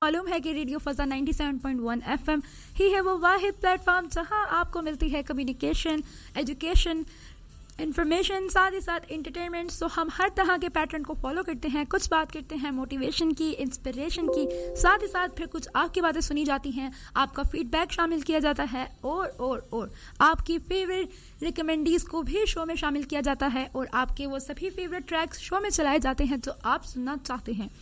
मालूम है कि रेडियो फजा 97.1 FM ही है वो वाहिद प्लेटफॉर्म जहां आपको मिलती है कम्युनिकेशन, एजुकेशन, इन्फॉर्मेशन, साथ ही साथ इंटरटेनमेंट। सो हम हर तरह के पैटर्न को फॉलो करते हैं, कुछ बात करते हैं मोटिवेशन की, इंस्पिरेशन की, साथ ही साथ फिर कुछ आपकी बातें सुनी जाती हैं, आपका फीडबैक शामिल किया जाता है और आपकी फेवरेट रिकमेंडीज को भी शो में शामिल किया जाता है और आपके वो सभी फेवरेट ट्रैक्स शो में चलाए जाते हैं जो आप सुनना चाहते हैं।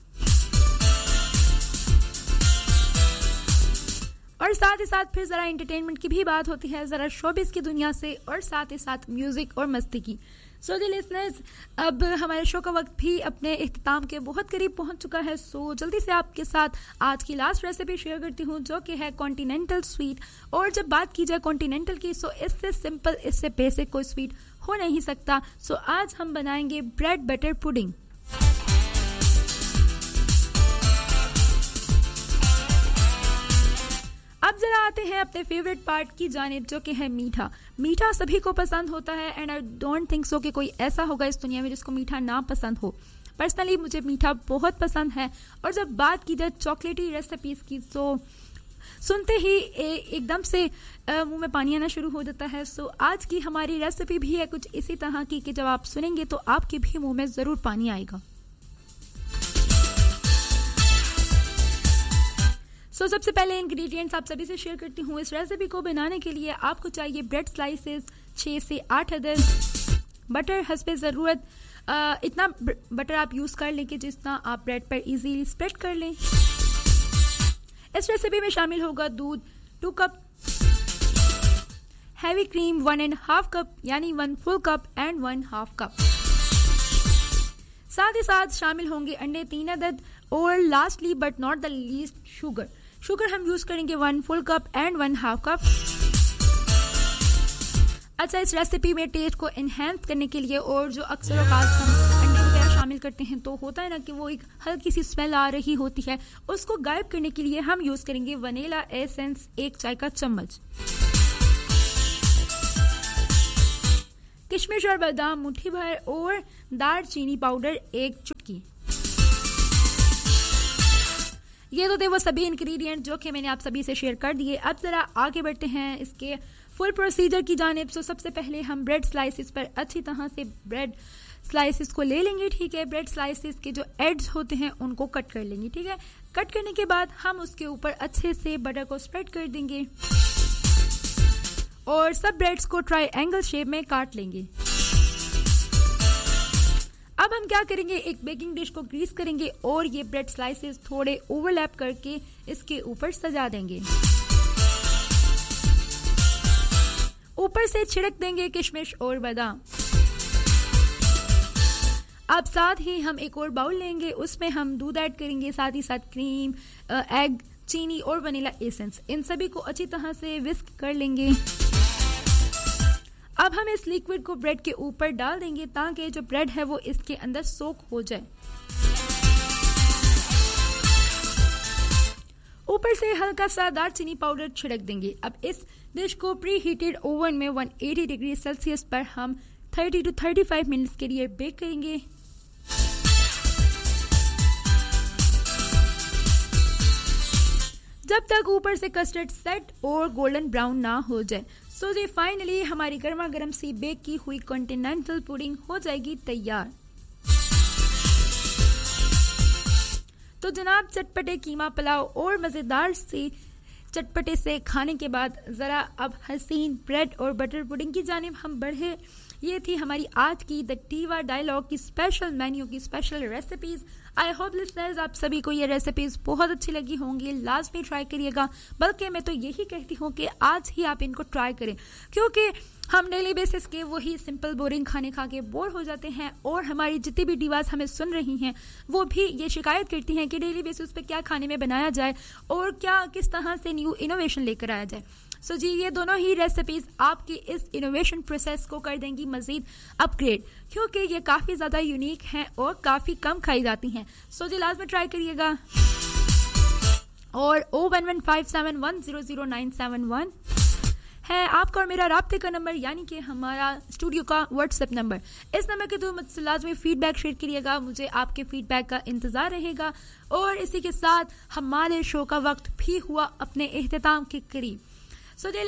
और साथ ही साथ फिर जरा एंटरटेनमेंट की भी बात होती है, जरा शोबिस की दुनिया से और साथ ही साथ म्यूजिक और मस्ती की। सो दी लिसनर्स, अब हमारे शो का वक्त भी अपने इख्तिताम के बहुत करीब पहुंच चुका है। सो जल्दी से आपके साथ आज की लास्ट रेसिपी शेयर करती हूं जो कि है कॉन्टिनेंटल स्वीट। और जब बात की जाए कॉन्टिनेंटल की, सो इससे सिंपल, इससे बेसिक कोई स्वीट हो नहीं सकता। सो आज हम बनाएंगे ब्रेड बटर पुडिंग। अब जरा आते हैं अपने फेवरेट पार्ट की जानिब जो कि है मीठा। मीठा सभी को पसंद होता है and I don't think so कि कोई ऐसा होगा इस दुनिया में जिसको मीठा ना पसंद हो। पर्सनली मुझे मीठा बहुत पसंद है। और जब बात की जाए चॉकलेटी रेसिपीज की, तो सुनते ही एकदम से मुंह में पानी आना शुरू हो जाता है। सो आज की हमारी रेसिपी भी है कुछ इसी तरह की कि जब आप सुनेंगे तो आपके भी मुंह में जरूर पानी आएगा। सो सबसे पहले इंग्रेडिएंट्स आप सभी से शेयर करती हूँ। इस रेसिपी को बनाने के लिए आपको चाहिए ब्रेड स्लाइसेस 6 से 8 अदद, बटर हस्बे ज़रूरत, इतना बटर आप यूज़ कर लें कि जितना आप ब्रेड पर इजीली स्प्रेड कर लें। इस रेसिपी में शामिल होगा दूध 2 कप, हैवी क्रीम 1.5 कप यानी 1 फुल कप एंड 1/2 कप। साथ ही साथ शामिल होंगे अंडे 3 अदद और lastly but not the least sugar हम यूज करेंगे 1 फुल कप एंड 1/2 कप। अच्छा, इस रेसिपी में टेस्ट को एनहेंस करने के लिए और जो अक्सर औकात हम अंडे वगैरह शामिल करते हैं तो होता है ना कि वो एक हल्की सी स्मेल आ रही होती है, उसको गायब करने के लिए हम यूज करेंगे वनीला एसेंस 1 चाय का चम्मच, किशमिश और बादाम मुट्ठी भर और दालचीनी पाउडर 1 चुटकी। ये तो थे वो सभी इंग्रेडिएंट जो कि मैंने आप सभी से शेयर कर दिए। अब जरा आगे बढ़ते हैं इसके फुल प्रोसीजर की जानिब। सो सबसे पहले हम ब्रेड स्लाइसेस पर अच्छी तरह से ब्रेड स्लाइसेस को ले लेंगे। ठीक है, ब्रेड स्लाइसेस के जो एड्स होते हैं उनको कट कर लेंगे। ठीक है, कट करने के बाद हम उसके ऊपर अच्छे से बटर को स्प्रेड कर देंगे और सब ब्रेड्स को ट्रायंगल शेप में काट लेंगे। अब हम क्या करेंगे, एक बेकिंग डिश को ग्रीस करेंगे और ये ब्रेड स्लाइसेस थोड़े ओवरलैप करके इसके ऊपर सजा देंगे। ऊपर से छिड़क देंगे किशमिश और बादाम। अब साथ ही हम एक और बाउल लेंगे, उसमें हम दूध ऐड करेंगे, साथ ही साथ क्रीम, एग, चीनी और वनीला एसेंस, इन सभी को अच्छी तरह से विस्क कर लेंगे। अब हम इस लिक्विड को ब्रेड के ऊपर डाल देंगे ताकि जो ब्रेड है वो इसके अंदर सोक हो जाए। ऊपर से हल्का सा दालचीनी पाउडर छिड़क देंगे। अब इस डिश को प्री हीटेड ओवन में 180 डिग्री सेल्सियस पर हम 30 to 35 मिनट्स के लिए बेक करेंगे। जब तक ऊपर से कस्टर्ड सेट और गोल्डन ब्राउन ना हो जाए। सो जी फाइनली हमारी गर्मा गर्म सी बेक की हुई कॉन्टिनेंटल पुडिंग हो जाएगी तैयार। तो जनाब, चटपटे कीमा पुलाव और मजेदार से चटपटे से खाने के बाद जरा अब हसीन ब्रेड और बटर पुडिंग की जानिब हम बढ़े। ये थी हमारी आज की द टीवा डायलॉग की स्पेशल मेन्यू की special recipes. I hope listeners आप सभी को ये रेसिपीज बहुत अच्छी लगी होंगी, लाजमी ट्राई करिएगा। बल्कि मैं तो यही कहती हूँ कि आज ही आप इनको ट्राई करें, क्योंकि हम डेली बेसिस के वही सिंपल बोरिंग खाने खा के बोर हो जाते हैं और हमारी जितनी भी डिवास हमें सुन रही हैं वो भी ये शिकायत करती हैं कि डेली बेसिस पे क्या खाने में बनाया जाए और क्या किस तरह से न्यू इनोवेशन लेकर आया जाए। सो जी, ये दोनों ही रेसिपीज आपकी इस इनोवेशन प्रोसेस को कर देंगी मजीद अपग्रेड, क्योंकि ये काफी ज्यादा यूनिक हैं और काफी कम खाई जाती हैं। सो जी, लाजमी ट्राई करिएगा। और 01157100971 है आपका और मेरा राब्ते का नंबर, यानी कि हमारा स्टूडियो का व्हाट्सएप नंबर। इस नंबर के थ्रू मुझसे लाजमी फीडबैक शेयर करिएगा, मुझे आपके फीडबैक का इंतजार रहेगा। और इसी के साथ हमारे शो का वक्त भी हुआ अपने इख्तिताम के करीब। सो